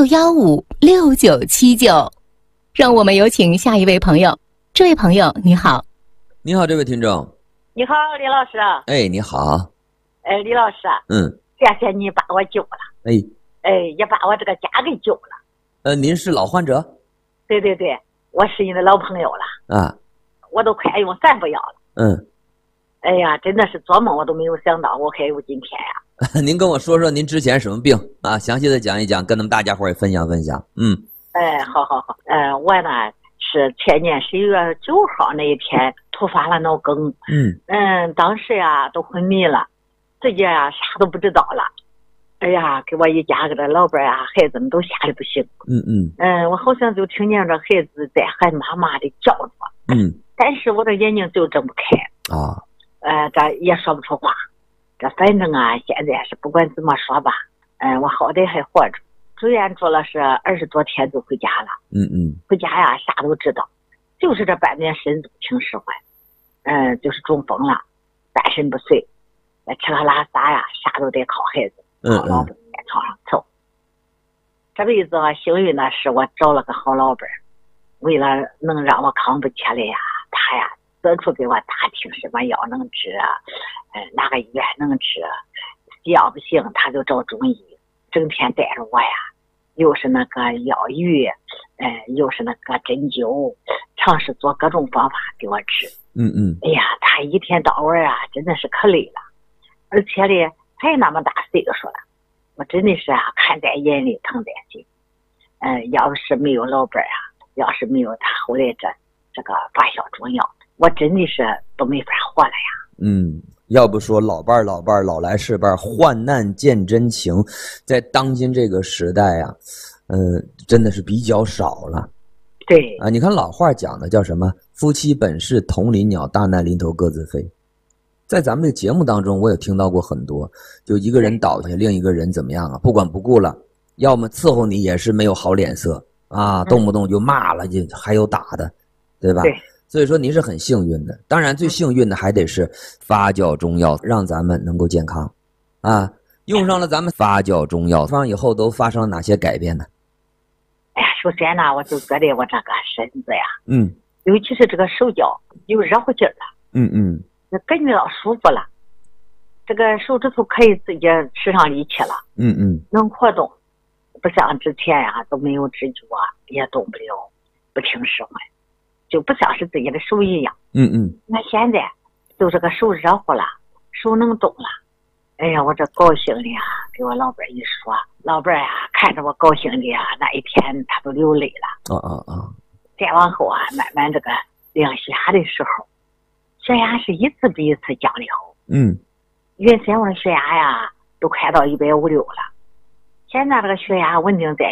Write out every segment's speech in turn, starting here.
66156979。让我们有请下一位朋友。这位朋友你好。 你好，这位听众。 你好，李老师。 哎，你好。 李老师。谢谢你把我救了。也把我这个家给救了。 您是老患者？ 对，我是你的老朋友了啊。 我都快用3副药了。哎呀，真的是做梦我都没有想到我可以有今天呀。 您跟我说说您之前什么病啊？详细的讲一讲，跟咱们大家伙也分享分享。 好。我呢是前年11月9号那一天突发了脑梗。当时呀都昏迷了，自己呀啥都不知道了。哎呀，给我一家给这老伴呀孩子们都吓得不行。我好像就听见这孩子在喊妈妈的叫着。但是我的眼睛就睁不开啊。 这也说不出话。这反正啊现在是不管怎么说吧，我好歹还活着。住院住了是20多天就回家了。回家呀啥都知道，就是这半边身都挺使坏。就是中风了，半身不遂，吃喝拉撒呀啥都得靠孩子，靠老伴在床上凑。这辈子幸运的是我找了个好老伴，为了能让我康复起来呀，他呀四处给我打听什么药能治，哪个医院能治，要不行他就找中医，整天带着我呀，又是那个药浴，又是那个针灸，尝试做各种方法给我治。哎呀，他一天到晚啊真的是可累了，而且呢还那么大岁数了，我真的是看在眼里疼在心。要是没有老伴啊，要是没有他后来这个发酵中药，我真的是都没法活了呀。 要不说老伴老来是伴，患难见真情，在当今这个时代啊，真的是比较少了。 对啊，你看老话讲的叫什么？夫妻本是同林鸟，大难临头各自飞。在咱们这个节目当中，我也听到过很多，就一个人倒下，另一个人怎么样啊？不管不顾了，要么伺候你也是没有好脸色啊，动不动就骂了，就还有打的，对吧？ 对。 所以说您是很幸运的，当然最幸运的还得是发酵中药，让咱们能够健康啊。用上了咱们发酵中药，放以后都发生了哪些改变呢？ 哎呀，首先呢，我就觉得我这个身子呀，尤其是这个手脚有热乎劲儿了，感觉到舒服了，这个手指头可以自己使上力气了，能活动，不像之前呀都没有知觉，也动不了，不听使唤，就不像是自己的手一样。那现在就这个手热乎了，手能动了，哎呀，我这高兴的呀，给我老伴一说，老伴呀看着我高兴的呀，那一天他都流泪了。再往后啊，慢慢这个量血压的时候，血压是一次比一次降的好。原先我的血压呀都快到150-160了，现在这个血压稳定在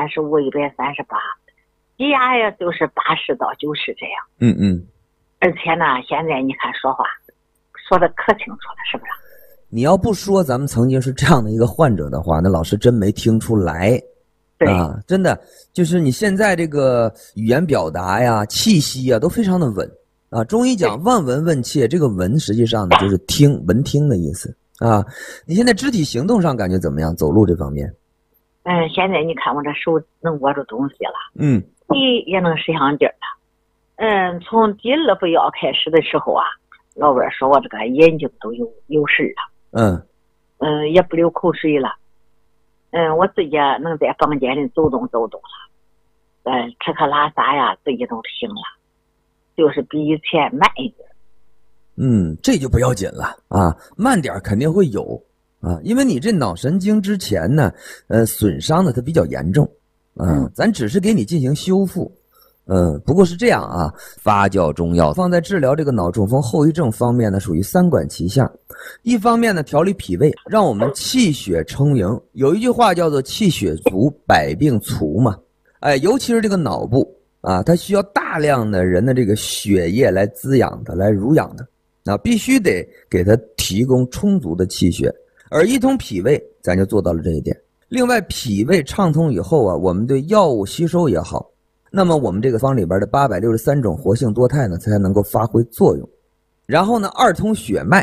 135、138，低压呀就是80到90这样。而且呢，现在你看说话说的可清楚了，是不是？ 你要不说咱们曾经是这样的一个患者的话，那老师真没听出来。啊，真的就是你现在这个语言表达呀、气息啊都非常的稳啊。中医讲望闻问切，这个闻实际上呢就是听，闻听的意思啊。你现在肢体行动上感觉怎么样？走路这方面？ 现在你看我这手能握住东西了，腿也能使上劲儿了。从第2副药开始的时候啊，老伴说我这个眼睛都有神了，也不流口水了。我自己能在房间里走动了，吃喝拉撒呀自己都行了，就是比以前慢一点。 这就不要紧了啊，慢点肯定会有啊，因为你这脑神经之前呢，损伤的它比较严重，咱只是给你进行修复。不过是这样啊，发酵中药放在治疗这个脑中风后遗症方面呢，属于3管齐下。一方面呢，调理脾胃，让我们气血充盈。有一句话叫做气血足，百病除嘛。尤其是这个脑部啊，它需要大量的人的这个血液来滋养的，来濡养的，那必须得给它提供充足的气血。而一通脾胃，咱就做到了这一点。另外，脾胃畅通以后啊，我们对药物吸收也好。那么我们这个方里边的863种活性多肽呢，才能够发挥作用。然后呢，2通血脉，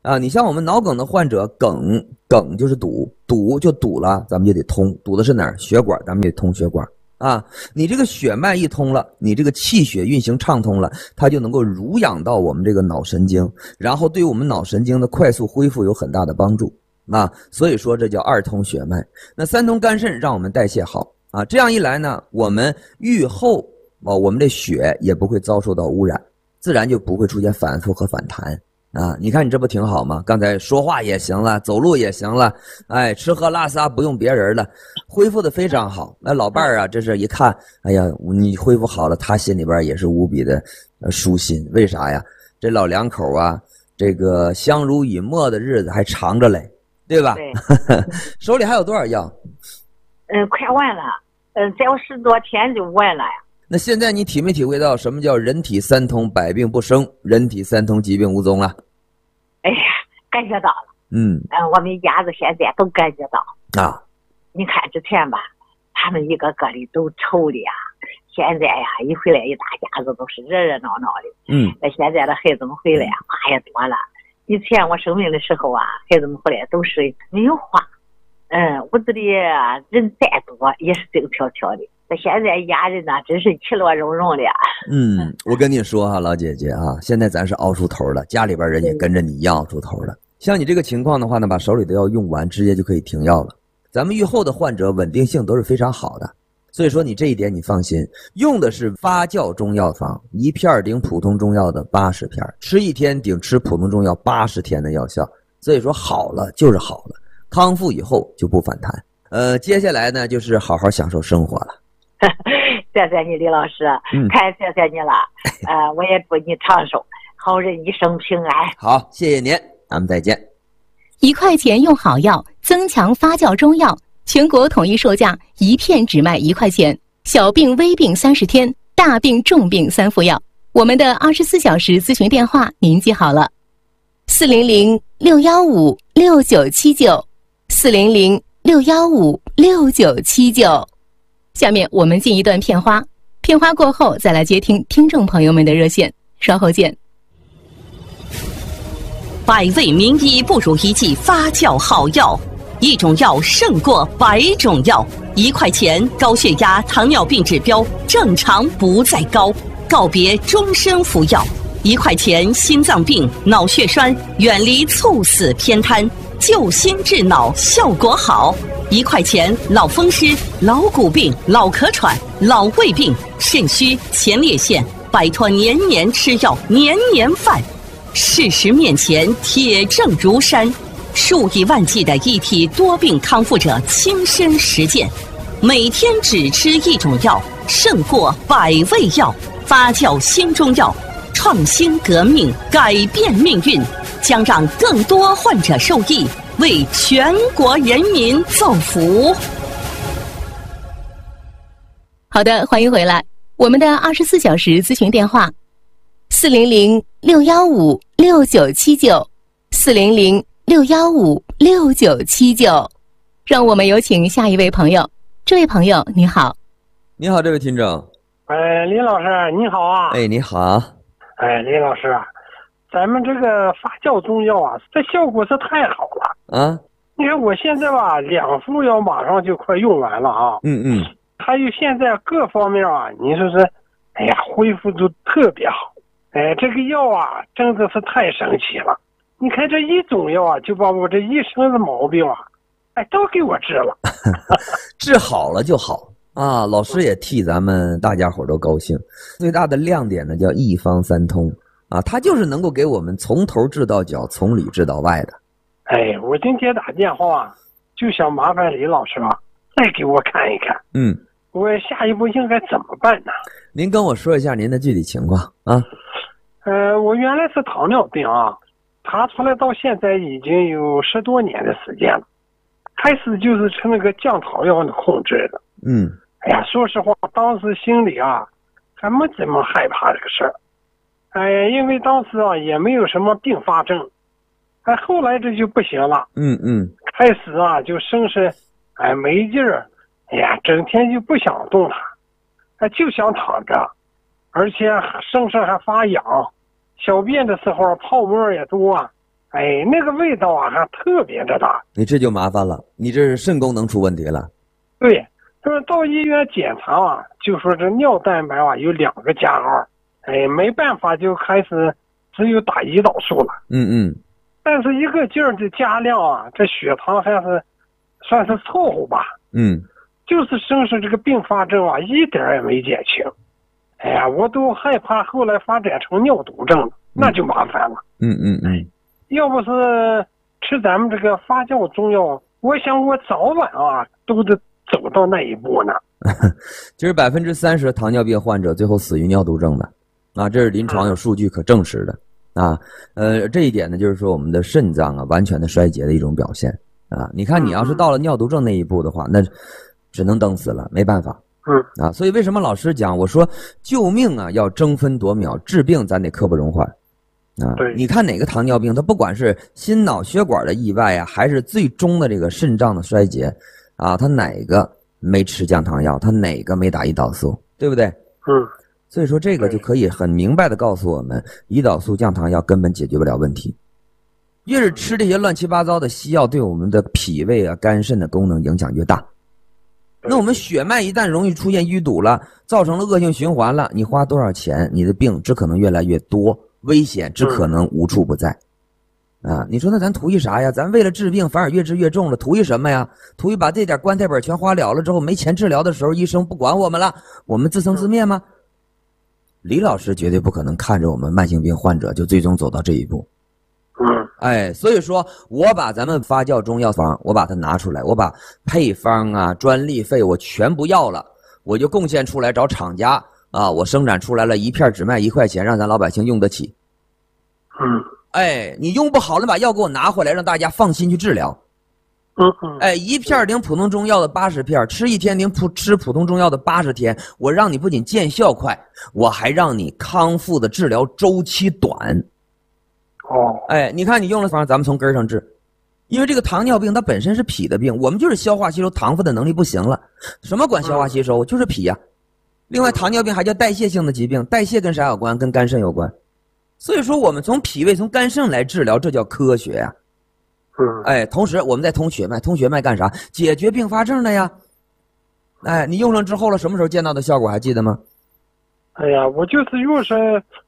啊，你像我们脑梗的患者，梗就是堵就堵了，咱们就得通，堵的是哪儿？血管，咱们得通血管啊。你这个血脉一通了，你这个气血运行畅通了，它就能够濡养到我们这个脑神经，然后对于我们脑神经的快速恢复有很大的帮助啊。所以说这叫二通血脉。那三通肝肾让我们代谢好啊，这样一来呢，我们愈后我们的血也不会遭受到污染，自然就不会出现反复和反弹。啊，你看你这不挺好吗？刚才说话也行了，走路也行了，哎，吃喝拉撒不用别人了，恢复的非常好。那老伴儿啊，这是一看，哎呀，你恢复好了，他心里边也是无比的舒心。为啥呀？这老两口啊，这个相濡以沫的日子还长着嘞，对吧？ 对。 手里还有多少药？ 快完了，再有10多天就完了呀。 那现在你体没体会到什么叫人体三通，百病不生，人体三通，疾病无踪啊？ 哎呀，感觉到了。我们一家子现在都感觉到啊。 你看之前吧，他们一个个的都愁的呀，现在呀，一回来一大家子都是热热闹闹的。那现在的孩子们回来呀，话也多了。以前我生病的时候啊，孩子们回来都是没有话。屋子里人再多也是静悄悄的。那现在一家人呢，真是其乐融融的。 我跟你说哈，老姐姐啊，现在咱是熬出头了，家里边人也跟着你一样熬出头了。像你这个情况的话呢，把手里的药用完，直接就可以停药了。咱们愈后的患者稳定性都是非常好的，所以说你这一点你放心，用的是发酵中药方，一片顶普通中药的80片，吃1天顶吃普通中药80天的药效。所以说好了就是好了，康复以后就不反弹。接下来呢就是好好享受生活了。 谢谢你李老师，太谢谢你了。我也祝你长寿，好人一生平安。 好，谢谢您，咱们再见。 1块钱用好药，增强发酵中药，全国统一售价，一片只卖1块钱。小病微病30天，大病重病3副药。我们的24小时咨询电话您记好了，400-615-6979，400-615-6979。下面我们进一段片花，片花过后再来接听听众朋友们的热线，稍后见。 百味名医不如一剂发酵好药，一种药胜过100种药。1块钱，高血压、糖尿病指标正常不再高，告别终身服药。1块钱，心脏病、脑血栓远离猝死偏瘫，救心治脑效果好。1块钱，老风湿、老骨病、老咳喘、老胃病、肾虚、前列腺，摆脱年年吃药、年年犯。事实面前，铁证如山，数以万计的一体多病康复者亲身实践，每天只吃一种药，胜过100味药。发酵新中药，创新革命，改变命运，将让更多患者受益，为全国人民造福。 好的，欢迎回来。我们的24小时咨询电话：400-615-6979，400-615-6979。让我们有请下一位朋友。这位朋友，你好。 你好，这位听众。 李老师你好啊。 你好。 李老师，咱们这个发酵中药啊，这效果是太好了啊！你看我现在吧，2副药马上就快用完了啊。还有现在各方面啊，你说是，恢复都特别好。这个药啊，真的是太神奇了。你看这一种药啊，就把我这一身的毛病啊，都给我治了。 治好了就好啊！老师也替咱们大家伙都高兴。最大的亮点呢，叫一方三通啊，它就是能够给我们从头治到脚，从里治到外的。 我今天打电话就想麻烦李老师啊，再给我看一看。我下一步应该怎么办呢？ 您跟我说一下您的具体情况啊。 我原来是糖尿病啊，查出来到现在已经有10多年的时间了。开始就是吃那个降糖药的控制的。说实话，当时心里啊还没怎么害怕这个事儿。因为当时啊也没有什么并发症。后来这就不行了。开始啊就生是没劲儿，整天就不想动弹，就想躺着，而且身上还发痒，小便的时候泡沫也多， 那个味道啊还特别的大。 你这就麻烦了，你这是肾功能出问题了。 对，就是到医院检查啊，就说这尿蛋白啊有2个加号，没办法就开始只有打胰岛素了。但是一个劲儿的加量啊，这血糖还是算是凑合吧。就是生是这个并发症啊，一点也没减轻。我都害怕后来发展成尿毒症了，那就麻烦了。要不是吃咱们这个发酵中药，我想我早晚啊都得走到那一步呢。 其实30%的糖尿病患者最后死于尿毒症的，啊，这是临床有数据可证实的。这一点呢，就是说我们的肾脏啊完全的衰竭的一种表现啊。你看，你要是到了尿毒症那一步的话，那只能等死了，没办法。所以为什么老师讲我说救命啊要争分夺秒，治病咱得刻不容缓啊。你看哪个糖尿病，它不管是心脑血管的意外啊，还是最终的这个肾脏的衰竭啊，它哪个没吃降糖药，它哪个没打胰岛素，对不对？所以说这个就可以很明白的告诉我们，胰岛素降糖药根本解决不了问题。越是吃这些乱七八糟的西药，对我们的脾胃啊、肝肾的功能影响越大。那我们血脉一旦容易出现淤堵了，造成了恶性循环了，你花多少钱，你的病只可能越来越多，危险只可能无处不在。你说那咱图一啥呀？咱为了治病反而越治越重了，图一什么呀？图一把这点棺材本全花了之后，没钱治疗的时候，医生不管我们了，我们自生自灭吗？李老师绝对不可能看着我们慢性病患者就最终走到这一步。所以说我把咱们发酵中药方我把它拿出来，我把配方啊、专利费我全不要了，我就贡献出来找厂家啊，我生产出来了一片只卖1块钱，让咱老百姓用得起。你用不好了，把药给我拿回来，让大家放心去治疗。一片领普通中药的80片，吃1天领吃普通中药的80天，我让你不仅见效快，我还让你康复的治疗周期短。你看你用了方，咱们从根上治。因为这个糖尿病它本身是脾的病，我们就是消化吸收糖分的能力不行了。什么管消化吸收？就是脾呀。另外糖尿病还叫代谢性的疾病，代谢跟啥有关？跟肝肾有关。所以说我们从脾胃从肝肾来治疗，这叫科学呀。同时我们再通血脉，通血脉干啥？解决并发症的呀。你用上之后了，什么时候见到的效果还记得吗？ 我就是用上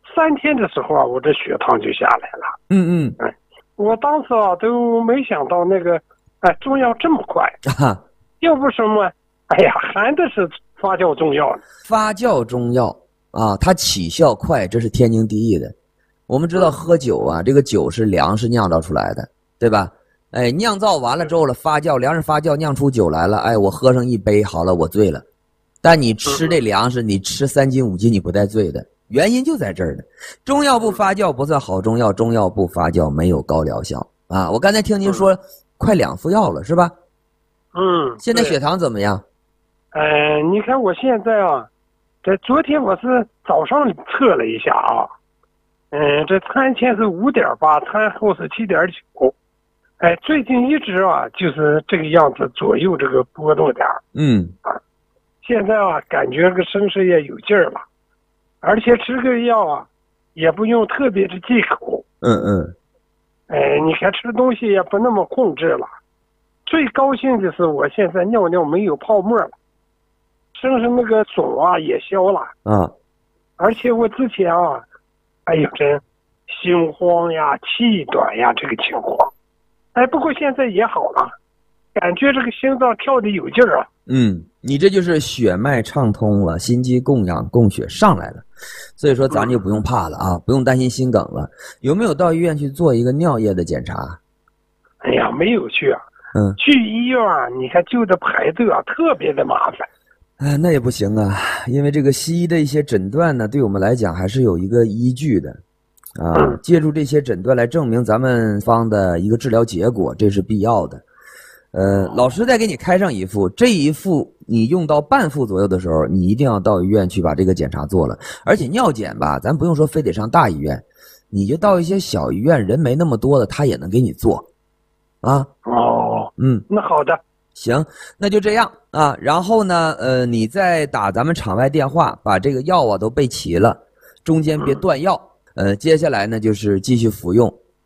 3天的时候啊，我这血糖就下来了。我当时啊都没想到那个中药这么快。要不什么含的是发酵中药。 发酵中药啊，它起效快，这是天经地义的。我们知道喝酒啊，这个酒是粮食酿造出来的，对吧？酿造完了之后了，发酵，粮食发酵酿出酒来了，我喝上1杯，好了，我醉了。但你吃这粮食，你吃3斤5斤你不带醉的，原因就在这儿呢。中药不发酵不算好中药，中药不发酵没有高疗效啊。我刚才听您说快2副药了是吧？现在血糖怎么样？ 你看我现在啊，这昨天我是早上测了一下啊，这餐前是5.8，餐后是7.9。最近一直啊就是这个样子左右这个波动点。现在啊感觉这个身上也有劲儿了，而且吃个药啊也不用特别的忌口。你看吃东西也不那么控制了。最高兴的是我现在尿尿没有泡沫了，身上那个肿啊也消了。而且我之前啊真心慌呀、气短呀这个情况，不过现在也好了，感觉这个心脏跳的有劲儿啊。 你这就是血脉畅通了，心肌供氧供血上来了，所以说咱就不用怕了啊，不用担心心梗了。有没有到医院去做一个尿液的检查？ 没有去啊。去医院啊，你看就得排队啊，特别的麻烦。 那也不行啊，因为这个西医的一些诊断呢，对我们来讲还是有一个依据的啊。借助这些诊断来证明咱们方的一个治疗结果，这是必要的。老师再给你开上一副，这一副你用到半副左右的时候，你一定要到医院去把这个检查做了。而且尿检吧，咱不用说非得上大医院，你就到一些小医院，人没那么多的，他也能给你做啊。 那好的， 行，那就这样啊。然后呢，你再打咱们场外电话，把这个药啊都备齐了，中间别断药。接下来呢就是继续服用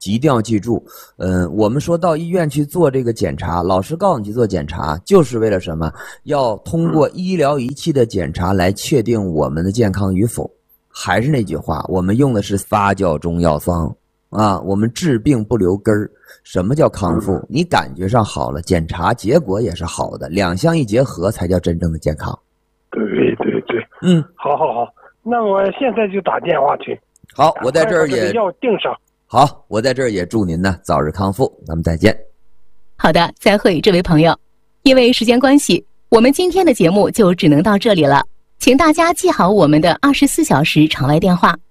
一定要记住，我们说到医院去做这个检查，老师告诉你去做检查，就是为了什么？要通过医疗仪器的检查来确定我们的健康与否。还是那句话，我们用的是发酵中药方啊，我们治病不留根儿。什么叫康复？你感觉上好了，检查结果也是好的，两相一结合才叫真正的健康。 对，好，那我现在就打电话去。 好，我在这儿也要订上。 好，我在这儿也祝您呢早日康复，咱们再见。 好的，再会，这位朋友。因为时间关系，我们今天的节目就只能到这里了，请大家记好我们的24小时常来电话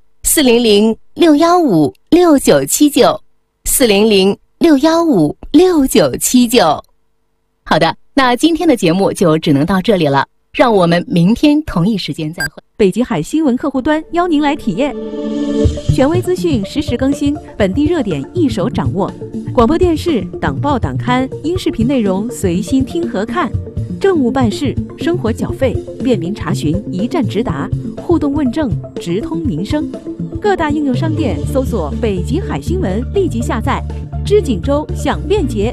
：400-615-6979，400-615-6979。好的，那今天的节目就只能到这里了，让我们明天同一时间再会。 北极海新闻客户端邀您来体验，权威资讯实时更新，本地热点一手掌握，广播电视、党报党刊、音视频内容随心听和看，政务办事、生活缴费便民查询，一站直达，互动问政，直通民生。各大应用商店搜索北极海新闻，立即下载，知锦州享便捷。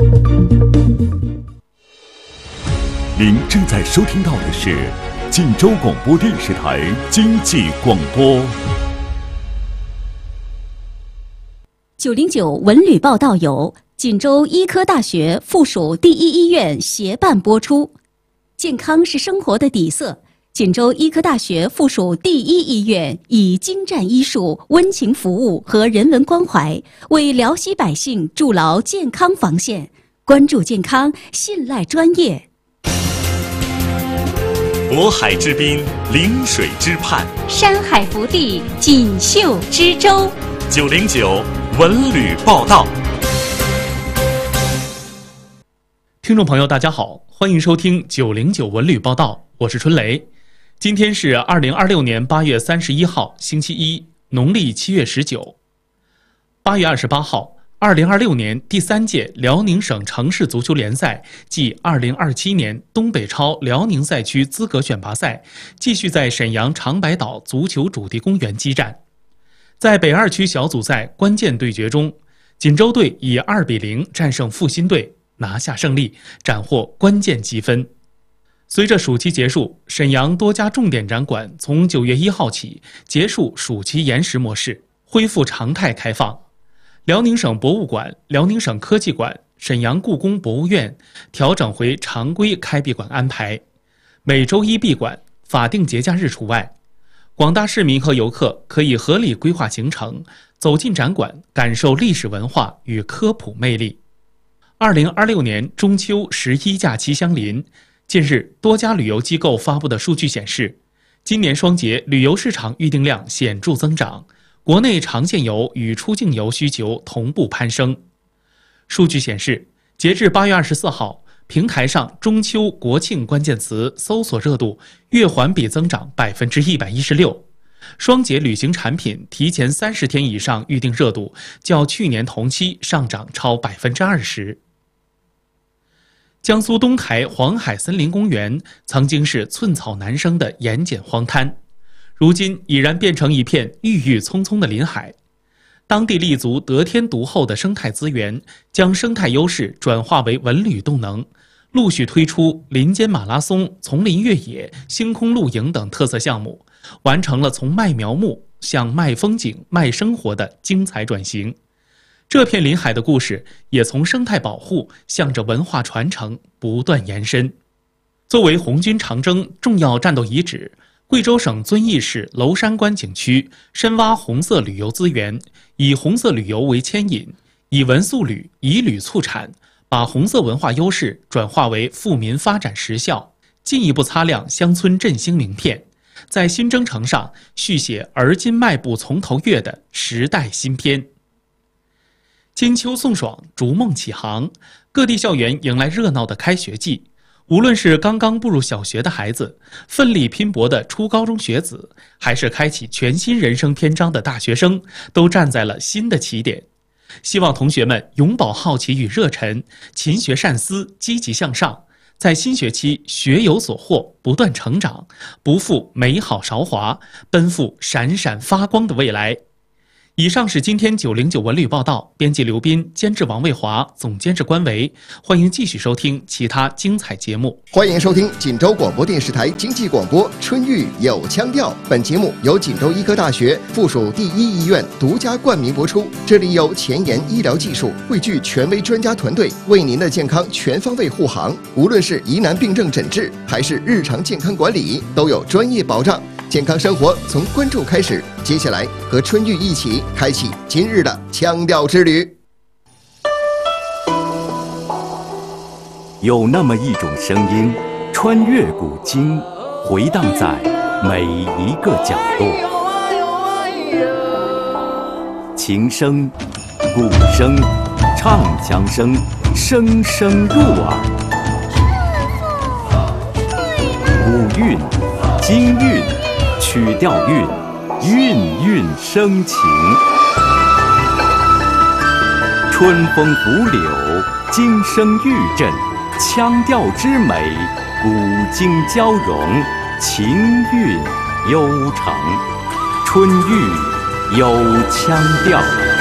您正在收听到的是锦州广播电视台经济广播。 909文旅报道由锦州医科大学附属第一医院协办播出。健康是生活的底色，锦州医科大学附属第一医院以精湛医术、温情服务和人文关怀，为辽西百姓筑牢健康防线。关注健康，信赖专业。 渤海之滨，临水之畔， 山海福地，锦绣之州。 909文旅报道。 听众朋友大家好，欢迎收听909文旅报道，我是春雷。今天是2026年8月31号星期一，农历7月19。8月28号2026年第3届辽宁省城市足球联赛暨2027年东北超辽宁赛区资格选拔赛继续在沈阳长白岛足球主题公园激战。在北2区小组赛关键对决中，锦州队以2-0战胜阜新队，拿下胜利，斩获关键积分。随着暑期结束，沈阳多家重点展馆从9月1号起结束暑期延时模式，恢复常态开放。辽宁省博物馆、辽宁省科技馆、沈阳故宫博物院调整回常规开闭馆安排，每周一闭馆，法定节假日除外。广大市民和游客可以合理规划行程，走进展馆，感受历史文化与科普魅力。2026年中秋11假期相临，近日多家旅游机构发布的数据显示，今年双节旅游市场预订量显著增长，国内长线游与出境游需求同步攀升。数据显示，截至8月24号，平台上中秋、国庆关键词搜索热度月环比增长116%，双节旅行产品提前30天以上预订热度较去年同期上涨超20%。江苏东台黄海森林公园曾经是寸草难生的盐碱荒滩，如今已然变成一片郁郁葱葱的林海。当地立足得天独厚的生态资源，将生态优势转化为文旅动能，陆续推出林间马拉松、丛林越野、星空露营等特色项目，完成了从卖苗木向卖风景、卖生活的精彩转型。这片林海的故事也从生态保护向着文化传承不断延伸。作为红军长征重要战斗遗址，贵州省遵义市娄山关景区深挖红色旅游资源，以红色旅游为牵引，以文塑旅、以旅促产，把红色文化优势转化为富民发展实效，进一步擦亮乡村振兴名片，在新征程上续写而今迈步从头越的时代新篇。金秋送爽，逐梦启航，各地校园迎来热闹的开学季。无论是刚刚步入小学的孩子，奋力拼搏的初高中学子，还是开启全新人生篇章的大学生，都站在了新的起点。希望同学们永葆好奇与热忱，勤学善思，积极向上，在新学期学有所获，不断成长，不负美好韶华，奔赴闪闪发光的未来。 以上是今天909文旅报道，编辑刘斌，监制王卫华，总监制关维。欢迎继续收听其他精彩节目。 欢迎收听锦州广播电视台经济广播《春玉有腔调》。本节目由锦州医科大学附属第一医院独家冠名播出。这里有前沿医疗技术，汇聚权威专家团队，为您的健康全方位护航。无论是疑难病症诊治，还是日常健康管理，都有专业保障。健康生活从关注开始，接下来和春玉一起开启今日的腔调之旅。 有那么一种声音，穿越古今，回荡在每一个角落。琴声、鼓声、唱腔声，声声入耳。古韵、京韵、曲调韵，韵韵生情。春风拂柳，金声玉振，腔调之美，古今交融，情韵悠长。春韵有腔调。